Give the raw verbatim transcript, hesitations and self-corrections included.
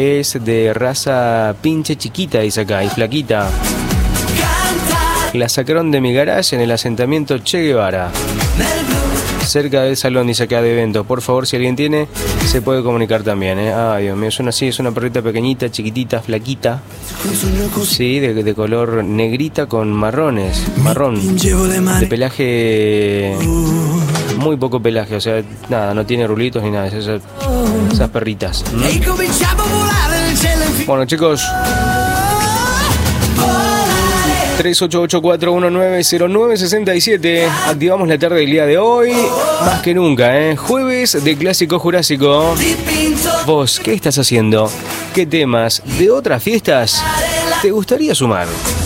es de raza pinche chiquita, dice acá, y flaquita. La sacaron de mi garage en el asentamiento Che Guevara, cerca del salón, dice acá, de eventos. Por favor, si alguien tiene, se puede comunicar también, ¿eh? Ay, Dios mío, es una así, es una perrita pequeñita, chiquitita, flaquita. Sí, de, de color negrita con marrones, marrón, de pelaje, muy poco pelaje, o sea, nada, no tiene rulitos ni nada, esas, esas perritas. ¿Mm? Bueno, chicos, tres ocho ocho cuatro uno nueve cero nueve seis siete. Activamos la tarde del día de hoy. Más que nunca, ¿eh? Jueves de Clásico Jurásico. ¿Vos qué estás haciendo? ¿Qué temas de otras fiestas te gustaría sumar?